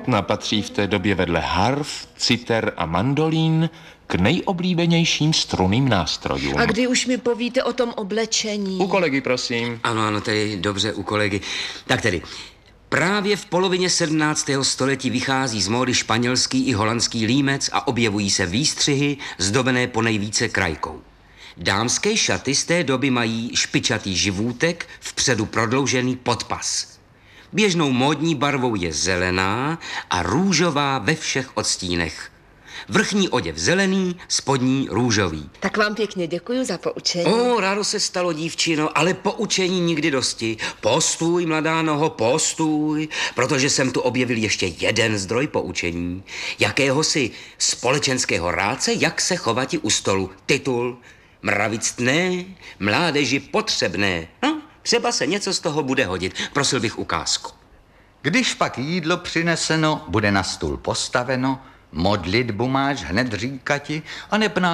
Května patří v té době vedle harf, citer a mandolín k nejoblíbenějším strunným nástrojům. A kdy už mi povíte o tom oblečení? U kolegy, prosím. Ano, tedy dobře, u kolegy. Tak tedy, právě v polovině 17. století vychází z módy španělský i holandský límec a objevují se výstřihy zdobené ponejvíce krajkou. Dámské šaty z té doby mají špičatý živůtek, vpředu prodloužený podpas. Běžnou módní barvou je zelená a růžová ve všech odstínech. Vrchní oděv zelený, spodní růžový. Tak vám pěkně děkuji za poučení. Rádo se stalo, dívčino, ale poučení nikdy dosti. Postůj, mladá noho, postůj, protože jsem tu objevil ještě jeden zdroj poučení. Jakéhosi společenského rádce, jak se chovati u stolu. Titul: Mravictné, mládeži potřebné. Třeba se něco z toho bude hodit. Prosil bych ukázku. Když pak jídlo přineseno, bude na stůl postaveno, modlitbu máš hned říkati, a